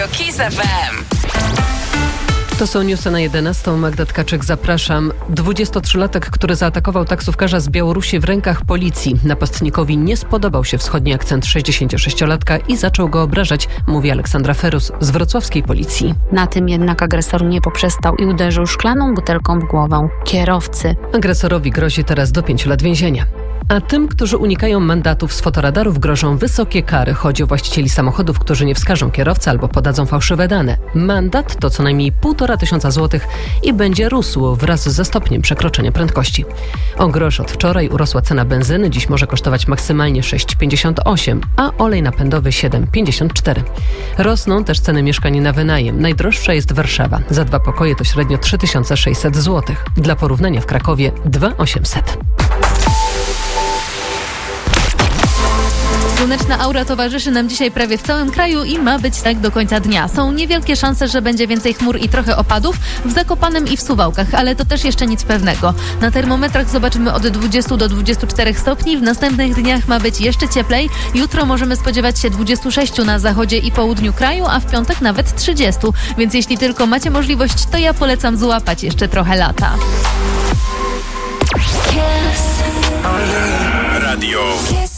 Radio Kiss FM. To są newsy na 11. Magda Tkaczyk, zapraszam. 23-latek, który zaatakował taksówkarza z Białorusi w rękach policji. Napastnikowi nie spodobał się wschodni akcent 66-latka i zaczął go obrażać, mówi Aleksandra Ferus z wrocławskiej policji. Na tym jednak agresor nie poprzestał i uderzył szklaną butelką w głowę kierowcy. Agresorowi grozi teraz do 5 lat więzienia. A tym, którzy unikają mandatów z fotoradarów, grożą wysokie kary. Chodzi o właścicieli samochodów, którzy nie wskażą kierowcy albo podadzą fałszywe dane. Mandat to co najmniej 1,5 złotych i będzie rósł wraz ze stopniem przekroczenia prędkości. O grosz od wczoraj urosła cena benzyny. Dziś może kosztować maksymalnie 6,58, a olej napędowy 7,54. Rosną też ceny mieszkań na wynajem. Najdroższa jest Warszawa. Za 2 pokoje to średnio 3600 zł. Dla porównania w Krakowie 2800. Słoneczna aura towarzyszy nam dzisiaj prawie w całym kraju i ma być tak do końca dnia. Są niewielkie szanse, że będzie więcej chmur i trochę opadów w Zakopanem i w Suwałkach, ale to też jeszcze nic pewnego. Na termometrach zobaczymy od 20 do 24 stopni. W następnych dniach ma być jeszcze cieplej. Jutro możemy spodziewać się 26 na zachodzie i południu kraju, a w piątek nawet 30. Więc jeśli tylko macie możliwość, to ja polecam złapać jeszcze trochę lata. Radio Kiss.